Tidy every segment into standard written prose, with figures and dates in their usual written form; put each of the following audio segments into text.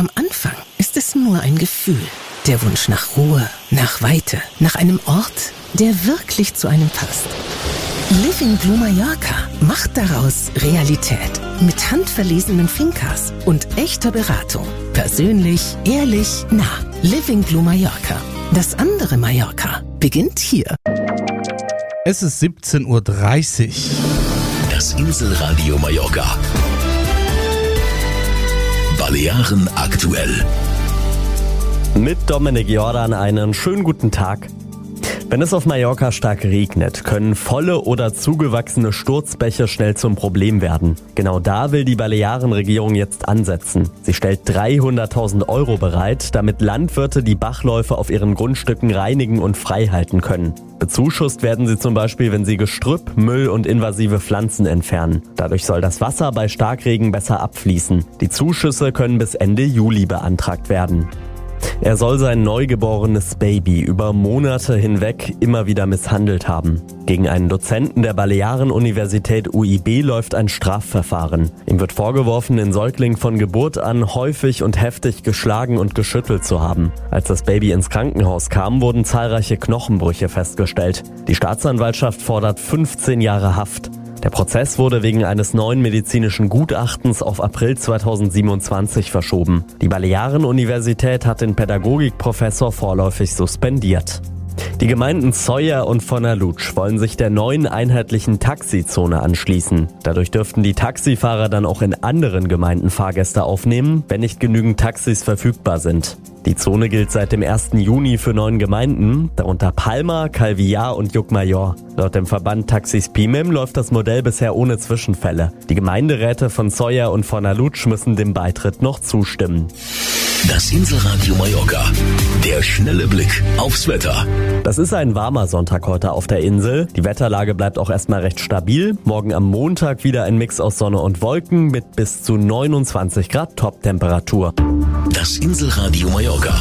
am Anfang ist es nur ein Gefühl. Der Wunsch nach Ruhe, nach Weite, nach einem Ort, der wirklich zu einem passt. Living Blue Mallorca macht daraus Realität. Mit handverlesenen Fincas und echter Beratung. Persönlich, ehrlich, nah. Living Blue Mallorca. Das andere Mallorca beginnt hier. Es ist 17:30 Uhr. Das Inselradio Mallorca. Balearen aktuell. Mit Dominik Jordan einen schönen guten Tag. Wenn es auf Mallorca stark regnet, können volle oder zugewachsene Sturzbäche schnell zum Problem werden. Genau da will die Balearenregierung jetzt ansetzen. Sie stellt 300.000 Euro bereit, damit Landwirte die Bachläufe auf ihren Grundstücken reinigen und frei halten können. Bezuschusst werden sie zum Beispiel, wenn sie Gestrüpp, Müll und invasive Pflanzen entfernen. Dadurch soll das Wasser bei Starkregen besser abfließen. Die Zuschüsse können bis Ende Juli beantragt werden. Er soll sein neugeborenes Baby über Monate hinweg immer wieder misshandelt haben. Gegen einen Dozenten der Balearen-Universität UIB läuft ein Strafverfahren. Ihm wird vorgeworfen, den Säugling von Geburt an häufig und heftig geschlagen und geschüttelt zu haben. Als das Baby ins Krankenhaus kam, wurden zahlreiche Knochenbrüche festgestellt. Die Staatsanwaltschaft fordert 15 Jahre Haft. Der Prozess wurde wegen eines neuen medizinischen Gutachtens auf April 2027 verschoben. Die Balearen-Universität hat den Pädagogikprofessor vorläufig suspendiert. Die Gemeinden Sóller und Fornalutsch wollen sich der neuen einheitlichen Taxizone anschließen. Dadurch dürften die Taxifahrer dann auch in anderen Gemeinden Fahrgäste aufnehmen, wenn nicht genügend Taxis verfügbar sind. Die Zone gilt seit dem 1. Juni für 9 Gemeinden, darunter Palma, Calvillar und Llucmajor. Laut dem Verband Taxis Pimem läuft das Modell bisher ohne Zwischenfälle. Die Gemeinderäte von Sóller und Fornalutsch müssen dem Beitritt noch zustimmen. Das Inselradio Mallorca. Der schnelle Blick aufs Wetter. Das ist ein warmer Sonntag heute auf der Insel. Die Wetterlage bleibt auch erstmal recht stabil. Morgen am Montag wieder ein Mix aus Sonne und Wolken mit bis zu 29 Grad Toptemperatur. Das Inselradio Mallorca.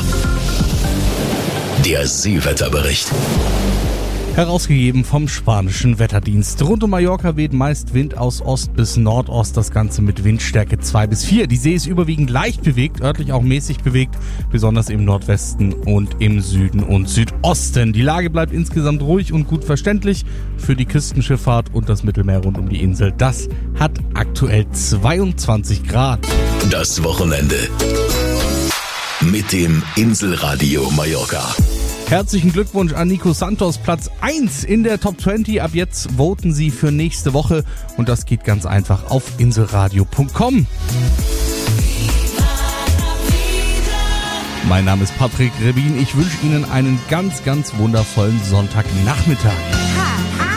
Der Seewetterbericht. Herausgegeben vom spanischen Wetterdienst. Rund um Mallorca weht meist Wind aus Ost bis Nordost, das Ganze mit Windstärke 2 bis 4. Die See ist überwiegend leicht bewegt, örtlich auch mäßig bewegt, besonders im Nordwesten und im Süden und Südosten. Die Lage bleibt insgesamt ruhig und gut verständlich für die Küstenschifffahrt und das Mittelmeer rund um die Insel. Das hat aktuell 22 Grad. Das Wochenende mit dem Inselradio Mallorca. Herzlichen Glückwunsch an Nico Santos, Platz 1 in der Top 20. Ab jetzt voten Sie für nächste Woche und das geht ganz einfach auf inselradio.com. Mein Name ist Patrick Rebin. Ich wünsche Ihnen einen ganz, ganz wundervollen Sonntagnachmittag.